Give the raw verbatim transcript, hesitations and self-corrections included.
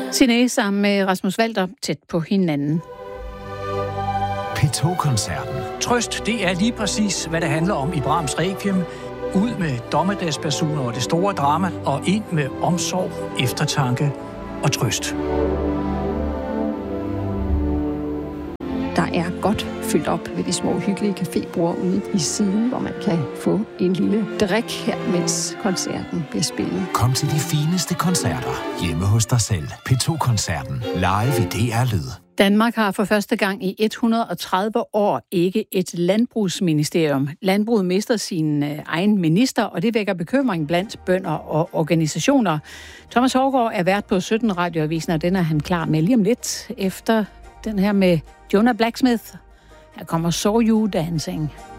Signe sammen med Rasmus Walter tæt på hinanden. P to-koncerten. Trøst, det er lige præcis, hvad det handler om i Brahms Requiem. Ud med dommedagsbasuner og det store drama, og ind med omsorg, eftertanke og trøst. Der er godt fyldt op ved de små hyggelige cafébord ude i siden, hvor man kan få en lille drik her, mens koncerten bliver spillet. Kom til de fineste koncerter hjemme hos dig selv. P to-koncerten. Live i D R Lyd. Danmark har for første gang i et hundrede og tredive år ikke et landbrugsministerium. Landbruget mister sin egen minister, og det vækker bekymring blandt bønder og organisationer. Thomas Haugaard er vært på sytten Radioavisen, og den er han klar med lige om lidt efter den her med Jonah Blacksmith. Her kommer So You Dancing.